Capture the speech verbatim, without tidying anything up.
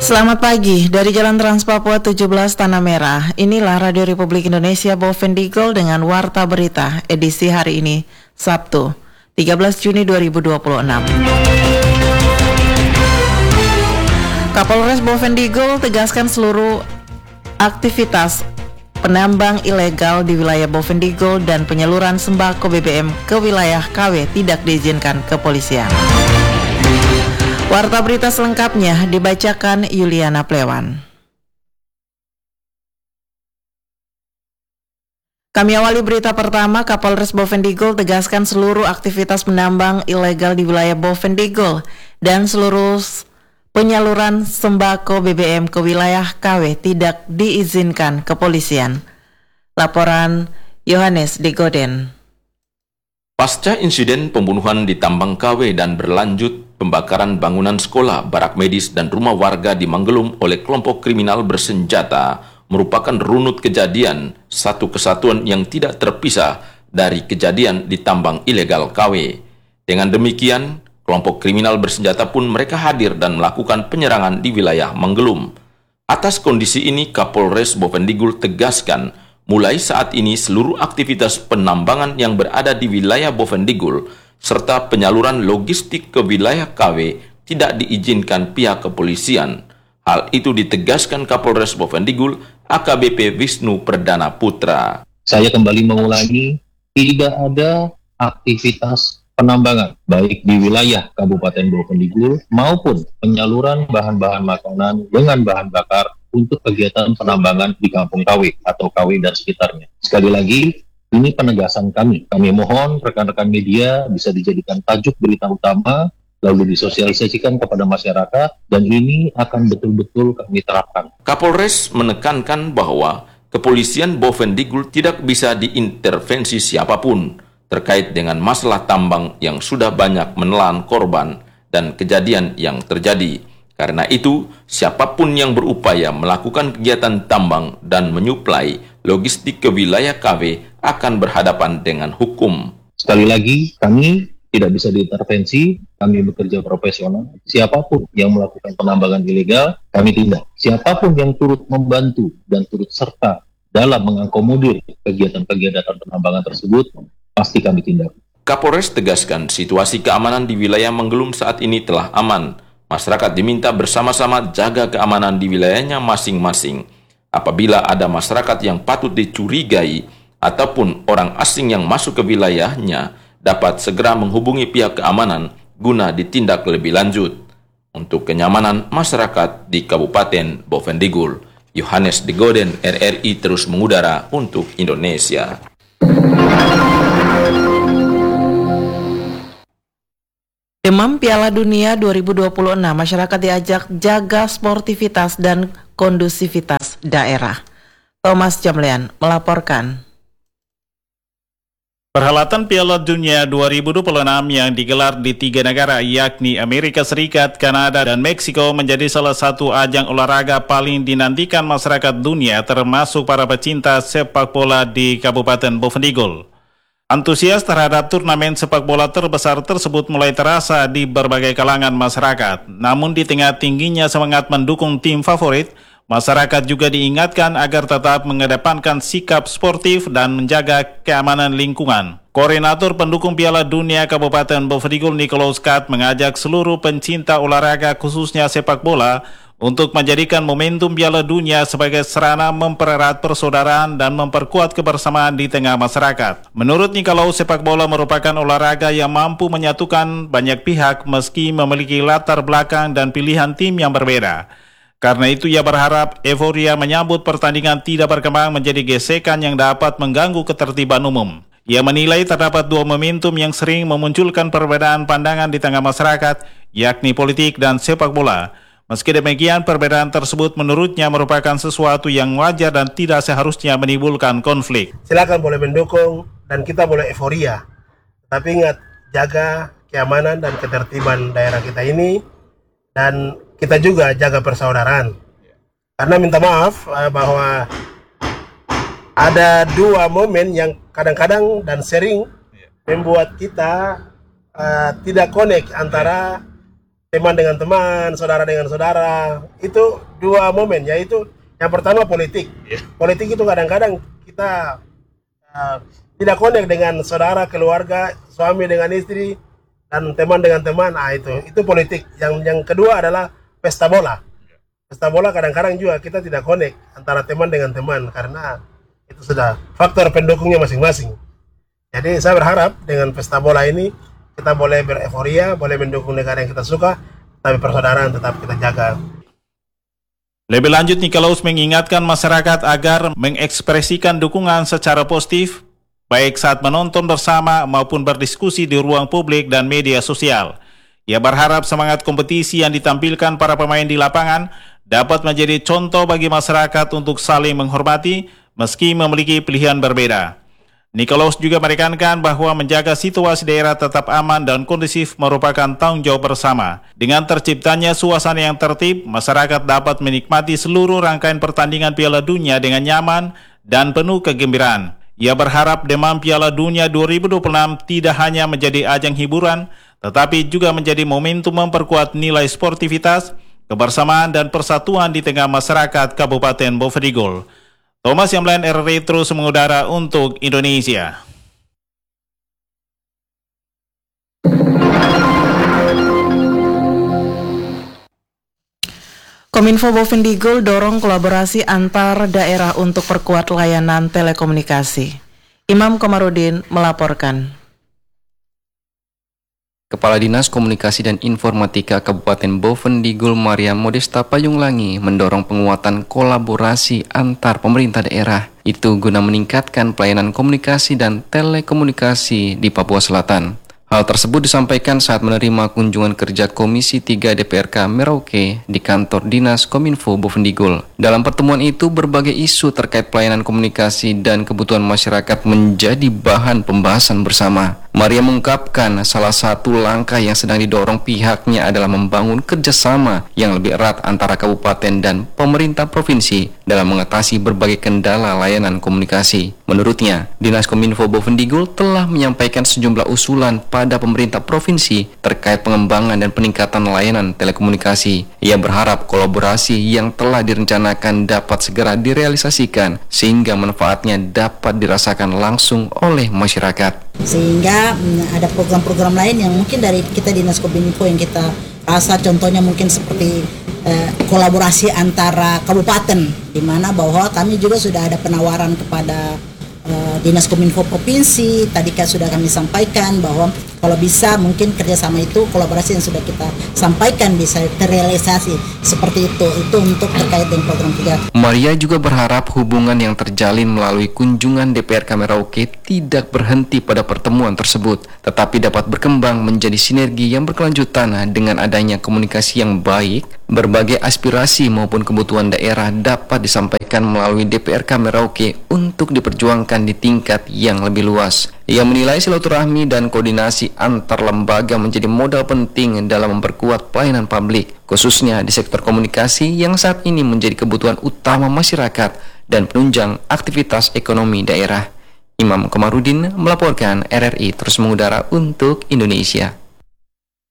Selamat pagi, dari Jalan Trans Papua tujuh belas Tanah Merah. Inilah Radio Republik Indonesia Bovendigul dengan Warta Berita edisi hari ini, Sabtu, tiga belas Juni dua ribu dua puluh enam. Kapolres Bovendigul tegaskan seluruh aktivitas penambang ilegal di wilayah Bovendigul dan penyaluran sembako B B M ke wilayah K W tidak diizinkan kepolisian. Warta berita selengkapnya dibacakan Yuliana Plewan. Kami awali berita pertama, Kapolres Bovendigul tegaskan seluruh aktivitas penambang ilegal di wilayah Bovendigul dan seluruh penyaluran sembako B B M ke wilayah K W tidak diizinkan kepolisian. Laporan Yohanes Digoden. Pasca insiden pembunuhan di tambang K W dan berlanjut pembakaran bangunan sekolah, barak medis, dan rumah warga di Manggelum oleh kelompok kriminal bersenjata merupakan runut kejadian satu kesatuan yang tidak terpisah dari kejadian di tambang ilegal K W. Dengan demikian, kelompok kriminal bersenjata pun mereka hadir dan melakukan penyerangan di wilayah Manggelum. Atas kondisi ini, Kapolres Bovendigul tegaskan, mulai saat ini seluruh aktivitas penambangan yang berada di wilayah Bovendigul serta penyaluran logistik ke wilayah K W tidak diizinkan pihak kepolisian. Hal itu ditegaskan Kapolres Bovendigul A K B P Wisnu Perdana Putra. Saya kembali mengulangi, tidak ada aktivitas penambangan baik di wilayah Kabupaten Bovendigul maupun penyaluran bahan-bahan makanan dengan bahan bakar untuk kegiatan penambangan di Kampung K W atau K W dan sekitarnya. Sekali lagi, ini penegasan kami. Kami mohon rekan-rekan media bisa dijadikan tajuk berita utama, lalu disosialisasikan kepada masyarakat, dan ini akan betul-betul kami terapkan. Kapolres menekankan bahwa kepolisian Bovendigul tidak bisa diintervensi siapapun terkait dengan masalah tambang yang sudah banyak menelan korban dan kejadian yang terjadi. Karena itu, siapapun yang berupaya melakukan kegiatan tambang dan menyuplai logistik ke wilayah K W akan berhadapan dengan hukum. Sekali lagi, kami tidak bisa diintervensi, kami bekerja profesional. Siapapun yang melakukan penambangan ilegal, kami tindak. Siapapun yang turut membantu dan turut serta dalam mengakomodir kegiatan-kegiatan penambangan tersebut, pasti kami tindak. Kapolres tegaskan situasi keamanan di wilayah Manggelum saat ini telah aman. Masyarakat diminta bersama-sama jaga keamanan di wilayahnya masing-masing. Apabila ada masyarakat yang patut dicurigai ataupun orang asing yang masuk ke wilayahnya, dapat segera menghubungi pihak keamanan guna ditindak lebih lanjut. Untuk kenyamanan masyarakat di Kabupaten Bovendigul, Yohanes Digoden, R R I terus mengudara untuk Indonesia. Demam Piala Dunia dua ribu dua puluh enam, masyarakat diajak jaga sportivitas dan kondusivitas daerah. Thomas Jamlian melaporkan. Perhelatan Piala Dunia dua ribu dua puluh enam yang digelar di tiga negara yakni Amerika Serikat, Kanada, dan Meksiko menjadi salah satu ajang olahraga paling dinantikan masyarakat dunia termasuk para pecinta sepak bola di Kabupaten Bovendigul. Antusias terhadap turnamen sepak bola terbesar tersebut mulai terasa di berbagai kalangan masyarakat. Namun di tengah tingginya semangat mendukung tim favorit, masyarakat juga diingatkan agar tetap mengedepankan sikap sportif dan menjaga keamanan lingkungan. Koordinator pendukung Piala Dunia Kabupaten Bovendigul Nikolaus Kat mengajak seluruh pencinta olahraga khususnya sepak bola untuk menjadikan momentum Piala Dunia sebagai sarana mempererat persaudaraan dan memperkuat kebersamaan di tengah masyarakat. Menurut Nikolaus, sepak bola merupakan olahraga yang mampu menyatukan banyak pihak meski memiliki latar belakang dan pilihan tim yang berbeda. Karena itu ia berharap euforia menyambut pertandingan tidak berkembang menjadi gesekan yang dapat mengganggu ketertiban umum. Ia menilai terdapat dua momentum yang sering memunculkan perbedaan pandangan di tengah masyarakat, yakni politik dan sepak bola. Meski demikian, perbedaan tersebut menurutnya merupakan sesuatu yang wajar dan tidak seharusnya menimbulkan konflik. Silakan boleh mendukung dan kita boleh euforia. Tapi ingat, jaga keamanan dan ketertiban daerah kita ini, dan kita juga jaga persaudaraan. Karena minta maaf bahwa ada dua momen yang kadang-kadang dan sering membuat kita uh, tidak connect antara teman dengan teman, saudara dengan saudara. Itu dua momen, yaitu yang pertama politik. Politik itu kadang-kadang kita uh, tidak connect dengan saudara, keluarga, suami dengan istri, dan teman dengan teman. Ah itu, itu politik. Yang yang kedua adalah pesta bola. Pesta bola kadang-kadang juga kita tidak connect antara teman dengan teman karena itu sudah faktor pendukungnya masing-masing. Jadi saya berharap dengan pesta bola ini kita boleh bereforia, boleh mendukung negara yang kita suka, tapi persaudaraan tetap kita jaga. Lebih lanjut, Nikolaus mengingatkan masyarakat agar mengekspresikan dukungan secara positif, baik saat menonton bersama maupun berdiskusi di ruang publik dan media sosial. Ia berharap semangat kompetisi yang ditampilkan para pemain di lapangan dapat menjadi contoh bagi masyarakat untuk saling menghormati meski memiliki pilihan berbeda. Nikolaus juga menekankan bahwa menjaga situasi daerah tetap aman dan kondusif merupakan tanggung jawab bersama. Dengan terciptanya suasana yang tertib, masyarakat dapat menikmati seluruh rangkaian pertandingan Piala Dunia dengan nyaman dan penuh kegembiraan. Ia berharap demam Piala Dunia dua ribu dua puluh enam tidak hanya menjadi ajang hiburan, tetapi juga menjadi momentum memperkuat nilai sportivitas, kebersamaan dan persatuan di tengah masyarakat Kabupaten Bovendigul. Thomas Yamlan, R R I terus mengudara untuk Indonesia. Kominfo Bovendigul dorong kolaborasi antar daerah untuk perkuat layanan telekomunikasi. Imam Komarudin melaporkan. Kepala Dinas Komunikasi dan Informatika Kabupaten Bovendigul Maria Modesta Payunglangi mendorong penguatan kolaborasi antar pemerintah daerah itu guna meningkatkan pelayanan komunikasi dan telekomunikasi di Papua Selatan. Hal tersebut disampaikan saat menerima kunjungan kerja Komisi tiga D P R K Merauke di kantor Dinas Kominfo Bovendigul. Dalam pertemuan itu, berbagai isu terkait pelayanan komunikasi dan kebutuhan masyarakat menjadi bahan pembahasan bersama. Maria mengungkapkan salah satu langkah yang sedang didorong pihaknya adalah membangun kerjasama yang lebih erat antara kabupaten dan pemerintah provinsi dalam mengatasi berbagai kendala layanan komunikasi. Menurutnya, Dinas Kominfo Bovendigul telah menyampaikan sejumlah usulan pada pemerintah provinsi terkait pengembangan dan peningkatan layanan telekomunikasi. Ia berharap kolaborasi yang telah direncanakan dapat segera direalisasikan sehingga manfaatnya dapat dirasakan langsung oleh masyarakat. Sehingga ada program-program lain yang mungkin dari kita Dinas Kominfo yang kita rasa contohnya mungkin seperti eh, kolaborasi antara kabupaten, di mana bahwa kami juga sudah ada penawaran kepada eh, Dinas Kominfo Provinsi. Tadi kan sudah kami sampaikan bahwa kalau bisa mungkin kerjasama itu, kolaborasi yang sudah kita sampaikan bisa terrealisasi seperti itu. Itu untuk terkait dengan program kerja. Maria juga berharap hubungan yang terjalin melalui kunjungan D P R K Merauke tidak berhenti pada pertemuan tersebut, tetapi dapat berkembang menjadi sinergi yang berkelanjutan dengan adanya komunikasi yang baik. Berbagai aspirasi maupun kebutuhan daerah dapat disampaikan melalui D P R K Merauke untuk diperjuangkan di tingkat yang lebih luas. Ia menilai silaturahmi dan koordinasi antar lembaga menjadi modal penting dalam memperkuat pelayanan publik, khususnya di sektor komunikasi yang saat ini menjadi kebutuhan utama masyarakat dan penunjang aktivitas ekonomi daerah. Imam Komarudin melaporkan, R R I terus mengudara untuk Indonesia.